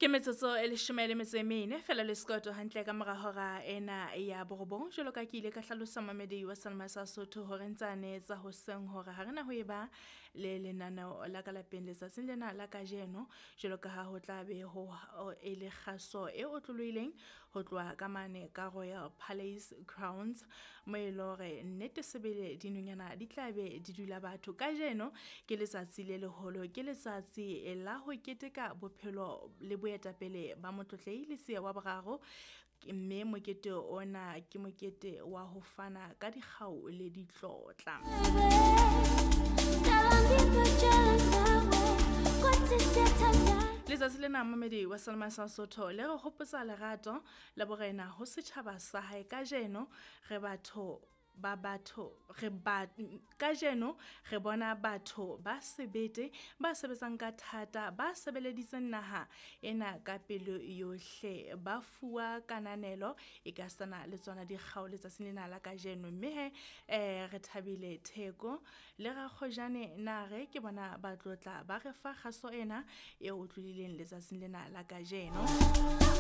Ke metsotso e 14 fela le sekoto hantle ka mora hora ena ya borobong jwalo ka ke ile ka hlalosa mamedi wa Salma sa Sotho hore ntsane tsa hoseng hore ha rena ho eba le lenaneo la ka lapeng letsatsing lena la kajeno jwalo ka ha ho tla be ho e le kgaso e otlolohileng ho tloha ka mane ka Royal Palace Grounds mo e lore nnete sebele dinonyana di tla be di dula batho kajeno ke letsatsi le leholo ke letsatsi la ho keteka bophelo le boetapele ba motlotlei Lesia wa boraro mme mokete ona ke mokete wa ho fana ka dikgau le ditlotla. Letsatsi lena mamedi wa Salma sa Sotho le re hopotsa lerato la borena ho setjhaba sa hae kajeno re batho ba batho kajeno re bona batho ba sebete ba sebetsang ka thata ba sebeleditseng naha ena ka pelo yohle ba fuwa kananelo e ka sana le tsona dikgao letsatsing lena la kajeno mme re thabile theko le ga khojane nare ke bona ba tlotla ba re fa kgaso ena e utlwileng letsatsing lena la kajeno.